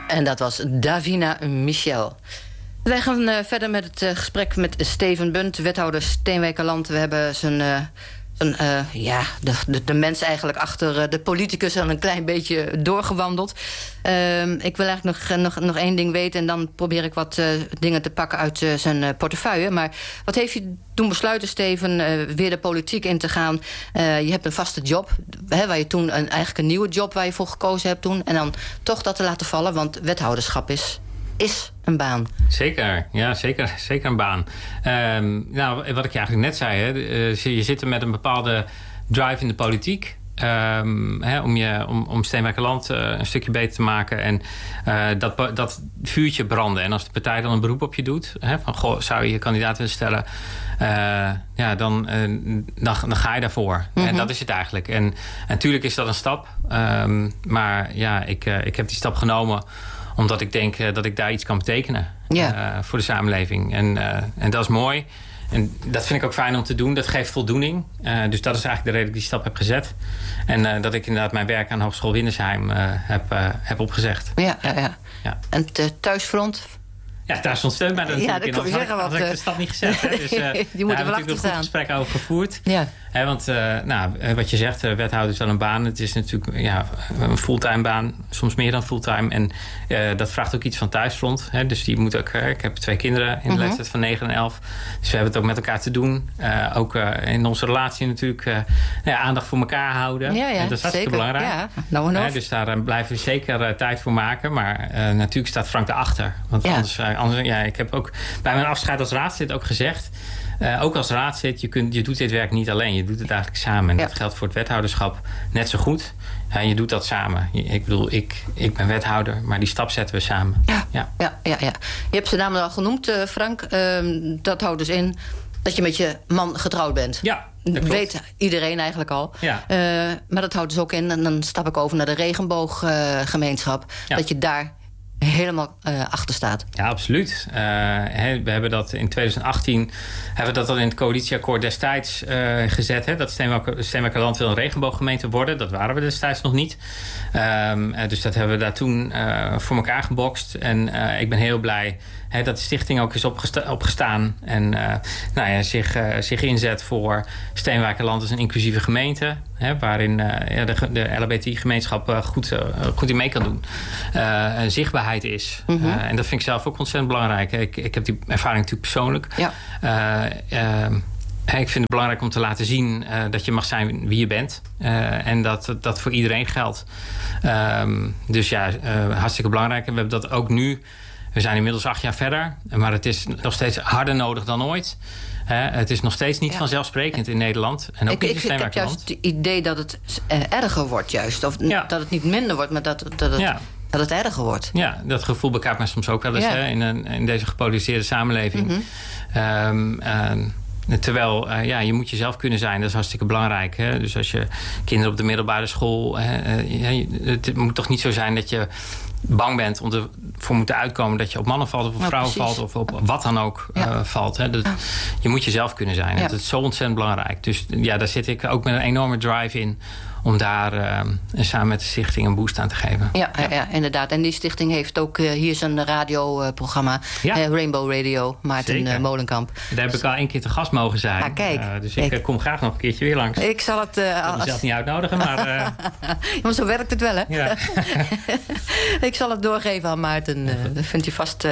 En dat was Davina Michel. Wij gaan verder met het gesprek met Steven Bunt, wethouder Steenwijkerland. We hebben de mens eigenlijk achter de politicus al een klein beetje doorgewandeld. Ik wil eigenlijk nog één ding weten, en dan probeer ik wat dingen te pakken uit zijn portefeuille. Maar wat heeft je toen besluiten, Steven, weer de politiek in te gaan? Je hebt een vaste job, waar je toen eigenlijk een nieuwe job waar je voor gekozen hebt toen. En dan toch dat te laten vallen, want wethouderschap is een baan. Zeker, ja, zeker een baan. Wat ik je eigenlijk net zei, hè, je zit er met een bepaalde drive in de politiek. Om Steenwijkerland een stukje beter te maken. En dat vuurtje branden. En als de partij dan een beroep op je doet, van goh, zou je je kandidaat willen stellen, dan ga je daarvoor. En dat is het eigenlijk. En natuurlijk is dat een stap. Maar ja, ik heb die stap genomen omdat ik denk dat ik daar iets kan betekenen voor de samenleving. En dat is mooi. En dat vind ik ook fijn om te doen. Dat geeft voldoening. Dus dat is eigenlijk de reden dat ik die stap heb gezet. En dat ik inderdaad mijn werk aan Hogeschool Windersheim heb opgezegd. Ja. En het thuisfront? Ja, daar stond steun bij natuurlijk in. Had ik de stap niet gezet. Hè. Dus, die moeten wel achter staan. Daar hebben we natuurlijk een goed gesprek over gevoerd. Ja. Want wat je zegt, wethouder is wel een baan. Het is natuurlijk een fulltime baan. Soms meer dan fulltime. En dat vraagt ook iets van thuisfront. Dus die moet ook... ik heb 2 kinderen in de leeftijd van 9 en 11. Dus we hebben het ook met elkaar te doen. Ook in onze relatie natuurlijk aandacht voor elkaar houden. Ja, en dat is hartstikke belangrijk. Ja, nou en of. Dus daar blijven we zeker tijd voor maken. Maar natuurlijk staat Frank erachter. Want anders, ik heb ook bij mijn afscheid als raadslid ook gezegd, ook als raadslid, je doet dit werk niet alleen. Je doet het eigenlijk samen. En dat geldt voor het wethouderschap net zo goed. Je doet dat samen. Ik bedoel, ik ben wethouder, maar die stap zetten we samen. Ja. Je hebt zijn naam al genoemd, Frank. Dat houdt dus in dat je met je man getrouwd bent. Ja, dat weet iedereen eigenlijk al. Ja. Maar dat houdt dus ook in, en dan stap ik over naar de regenbooggemeenschap, dat je daar helemaal achter staat. Ja, absoluut. We hebben dat in 2018 al in het coalitieakkoord destijds gezet. Dat Steenwijkerland wil een regenbooggemeente worden. Dat waren we destijds nog niet. Dus dat hebben we daar toen voor elkaar gebokst. En ik ben heel blij dat de stichting ook is opgestaan. En zich inzet voor Steenwijkerland als een inclusieve gemeente. Waarin de LHBTI-gemeenschap goed in mee kan doen. En zichtbaarheid is. En dat vind ik zelf ook ontzettend belangrijk. Ik heb die ervaring natuurlijk persoonlijk. Ja. Ik vind het belangrijk om te laten zien dat je mag zijn wie je bent. En dat voor iedereen geldt. Dus hartstikke belangrijk. En we hebben dat ook nu. We zijn inmiddels 8 jaar verder. Maar het is nog steeds harder nodig dan ooit. Het is nog steeds niet vanzelfsprekend in Nederland. En ook ik heb juist het idee dat het erger wordt juist. Of dat het niet minder wordt, maar dat het erger wordt. Ja, dat gevoel bekaart mij soms ook wel eens in deze gepolariseerde samenleving. Terwijl, je moet jezelf kunnen zijn. Dat is hartstikke belangrijk. Dus als je kinderen op de middelbare school... het moet toch niet zo zijn dat je bang bent om ervoor moeten uitkomen dat je op mannen valt of op vrouwen valt of op wat dan ook valt. Je moet jezelf kunnen zijn. Dat is zo ontzettend belangrijk. Dus daar zit ik ook met een enorme drive in om daar samen met de stichting een boost aan te geven. Ja, inderdaad. En die stichting heeft ook hier zijn radioprogramma. Rainbow Radio, Maarten Molenkamp. Daar heb ik al 1 keer te gast mogen zijn. Kijk. Dus ik kom graag nog een keertje weer langs. Ik zal het... Ik kan mezelf niet uitnodigen, maar... maar zo werkt het wel, hè? Ja. Ik zal het doorgeven aan Maarten. Dat vindt hij vast...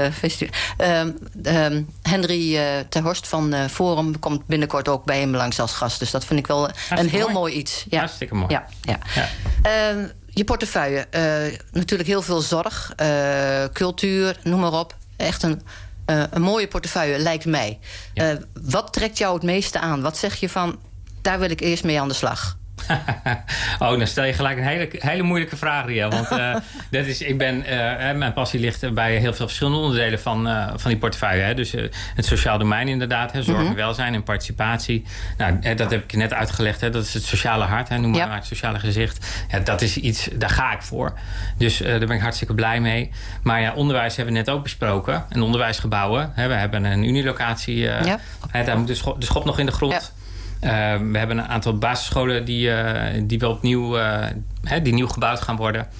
Henry ter Horst van Forum komt binnenkort ook bij hem langs als gast. Dus dat vind ik wel een heel mooi iets. Ja. Hartstikke mooi. Ja. Je portefeuille. Natuurlijk heel veel zorg, cultuur, noem maar op. Echt een mooie portefeuille, lijkt mij. Ja. Wat trekt jou het meeste aan? Wat zeg je van, daar wil ik eerst mee aan de slag? Dan stel je gelijk een hele moeilijke vraag, Ria. Want mijn passie ligt bij heel veel verschillende onderdelen van die portefeuille. Dus het sociaal domein inderdaad. Zorg en welzijn en participatie. Nou, dat heb ik net uitgelegd. Dat is het sociale hart. Noem maar het sociale gezicht. Dat is iets, daar ga ik voor. Dus daar ben ik hartstikke blij mee. Maar onderwijs hebben we net ook besproken. En onderwijsgebouwen. We hebben een unilocatie. Daar moet de schop nog in de grond. Ja. We hebben een aantal basisscholen die wel opnieuw die nieuw gebouwd gaan worden.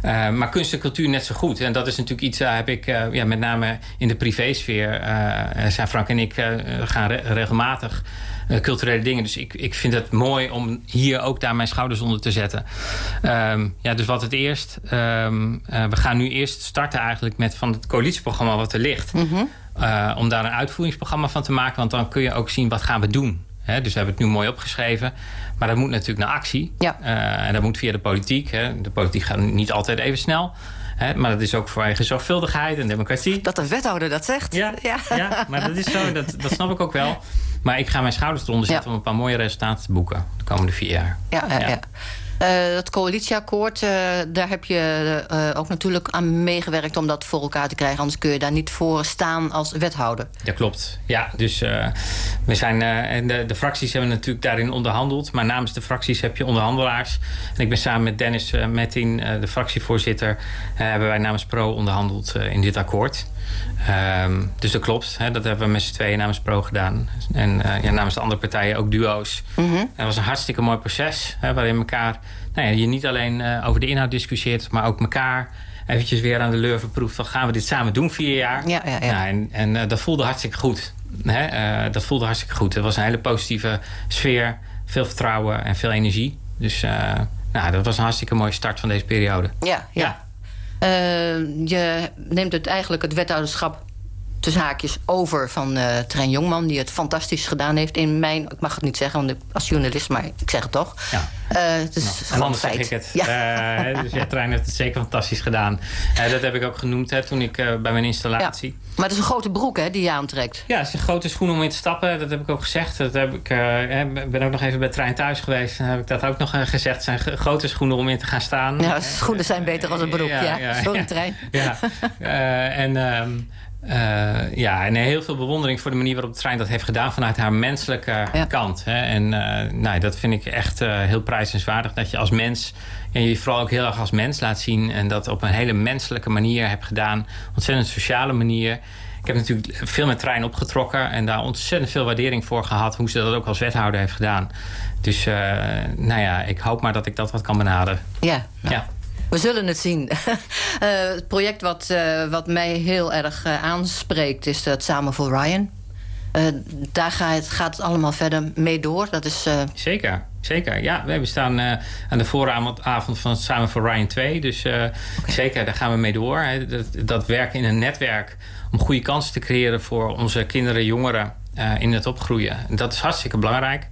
Maar kunst en cultuur net zo goed. En dat is natuurlijk iets, daar heb ik met name in de privésfeer... zijn Frank en ik gaan regelmatig culturele dingen. Dus ik vind het mooi om hier ook daar mijn schouders onder te zetten. Dus wat het eerst... we gaan nu eerst starten eigenlijk met van het coalitieprogramma wat er ligt. Mm-hmm. Om daar een uitvoeringsprogramma van te maken. Want dan kun je ook zien wat gaan we doen. Dus we hebben het nu mooi opgeschreven. Maar dat moet natuurlijk naar actie. Ja. En dat moet via de politiek. De politiek gaat niet altijd even snel. Maar dat is ook voor eigen zorgvuldigheid en democratie. Dat een wethouder dat zegt. Ja, maar dat is zo. Dat snap ik ook wel. Maar ik ga mijn schouders eronder zetten om een paar mooie resultaten te boeken de komende 4 jaar. Ja. Dat coalitieakkoord, daar heb je ook natuurlijk aan meegewerkt om dat voor elkaar te krijgen. Anders kun je daar niet voor staan als wethouder. Dat klopt. Ja, dus we zijn de fracties hebben natuurlijk daarin onderhandeld. Maar namens de fracties heb je onderhandelaars. En ik ben samen met Dennis Mettin, de fractievoorzitter, hebben wij namens PRO onderhandeld in dit akkoord. Dus dat klopt. Dat hebben we met z'n tweeën namens PRO gedaan. En namens de andere partijen ook duo's. Mm-hmm. En het was een hartstikke mooi proces. Waarin elkaar je niet alleen over de inhoud discussieert, maar ook elkaar eventjes weer aan de lurven proeft. Van, gaan we dit samen doen 4 jaar? Ja. En dat voelde hartstikke goed. Dat voelde hartstikke goed. Het was een hele positieve sfeer. Veel vertrouwen en veel energie. Dus dat was een hartstikke mooie start van deze periode. Ja. Je neemt het wethouderschap tussen haakjes over van Trein Jongman, die het fantastisch gedaan heeft in mijn... Ik mag het niet zeggen als journalist, maar ik zeg het toch. Ja. Het is en anders feit. Zeg ik het. Ja. Dus Trein heeft het zeker fantastisch gedaan. Dat heb ik ook genoemd toen ik bij mijn installatie... Ja. Maar het is een grote broek die je aantrekt. Ja, het is een grote schoen om in te stappen. Dat heb ik ook gezegd. Dat heb ik ben ook nog even bij Trein thuis geweest. Dan heb ik dat ook nog gezegd. Het zijn grote schoenen om in te gaan staan. Ja, schoenen zijn beter als een broek. Sorry, Trein. Ja. En heel veel bewondering voor de manier waarop de Trein dat heeft gedaan vanuit haar menselijke kant. En dat vind ik echt heel prijzenswaardig. Dat je als mens, je vooral ook heel erg als mens laat zien. En dat op een hele menselijke manier hebt gedaan. Ontzettend sociale manier. Ik heb natuurlijk veel met Trein opgetrokken. En daar ontzettend veel waardering voor gehad. Hoe ze dat ook als wethouder heeft gedaan. Dus ik hoop maar dat ik dat wat kan benaderen. Ja. We zullen het zien. Het project wat mij heel erg aanspreekt is het Samen voor Ryan. Daar gaat het allemaal verder mee door. Dat is, Zeker. Ja, we staan aan de vooravond van Samen voor Ryan 2. Dus zeker, daar gaan we mee door. Dat werken in een netwerk om goede kansen te creëren voor onze kinderen, jongeren in het opgroeien. Dat is hartstikke belangrijk.